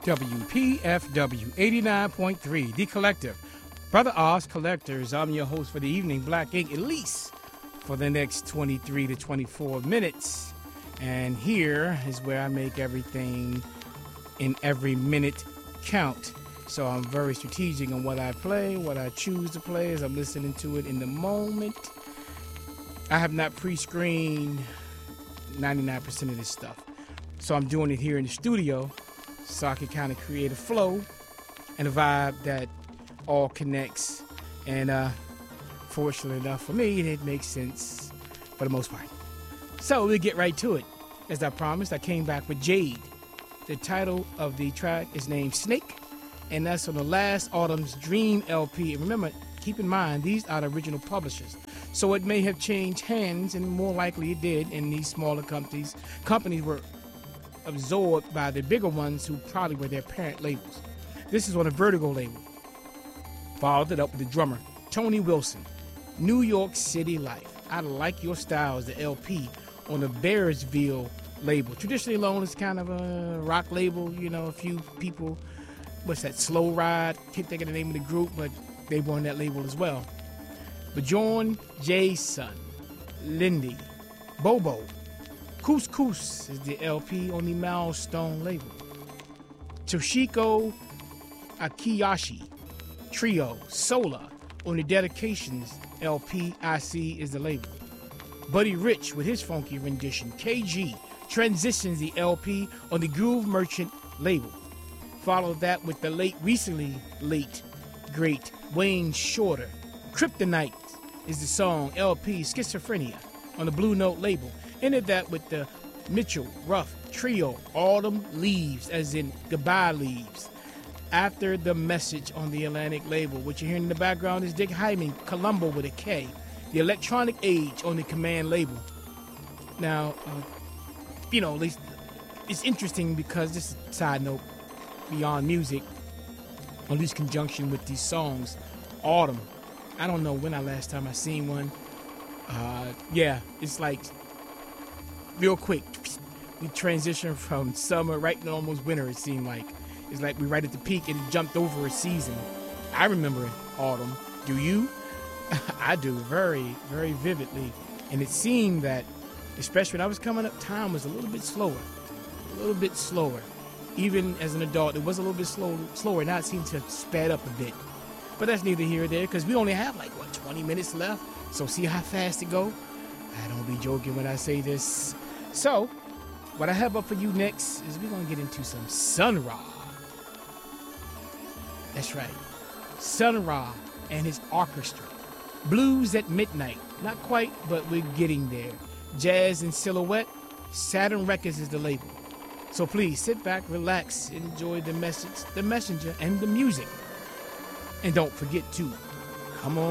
WPFW 89.3, The Collective. Brother Oz Collectors, I'm your host for the evening, Black Ink, at least for the next 23 to 24 minutes. And here is where I make everything in every minute count. So I'm very strategic on what I play, what I choose to play as I'm listening to it in the moment. I have not pre-screened 99% of this stuff. So I'm doing it here in the studio so I can kind of create a flow and a vibe that all connects. And fortunately enough for me, it makes sense for the most part. So we'll get right to it. As I promised, I came back with Jade. The title of the track is named Snake, and that's on the Last Autumn's Dream LP. And remember, keep in mind, these are the original publishers. So it may have changed hands, and more likely it did, and these smaller companies were absorbed by the bigger ones who probably were their parent labels. This is on a Vertigo label. Followed it up with the drummer, Tony Wilson, New York City Life. I Like Your Style is the LP on the Bearsville label. Traditionally known as kind of a rock label, you know, a few people, what's that, Slow Ride, can't think of the name of the group, but they were on that label as well. Bjorn Jason, Lindy, Bobo, Couscous is the LP on the Milestone label. Toshiko Akiyashi, Trio, Sola on the Dedications LP, IC is the label. Buddy Rich with his funky rendition, KG, Transitions the LP on the Groove Merchant label. Follow that with the recently late, great Wayne Shorter. Kryptonite is the song, LP, Schizophrenia on the Blue Note label. Ended that with the Mitchell Ruff Trio, Autumn Leaves, as in Goodbye Leaves. After the Message on the Atlantic label. What you're hearing in the background is Dick Hyman, Columbo with a K. The Electronic Age on the Command label. Now, it's interesting because this is a side note, beyond music, or at least conjunction with these songs. Autumn. I don't know when last time I seen one. It's like real quick. We transition from summer right into almost winter, it seemed like. It's like we right at the peak and it jumped over a season. I remember autumn. Do you? I do, very, very vividly. And it seemed that, especially when I was coming up, time was a little bit slower. Even as an adult, it was a little bit slower. Now it seems to have sped up a bit. But that's neither here or there, because we only have 20 minutes left. So see how fast it go? I don't be joking when I say this. So, what I have up for you next is we're going to get into some Sun Ra. That's right. Sun Ra and his orchestra. Blues at Midnight. Not quite, but we're getting there. Jazz in Silhouette. Saturn Records is the label. So please sit back, relax, enjoy the message, the messenger, and the music. And don't forget to come on.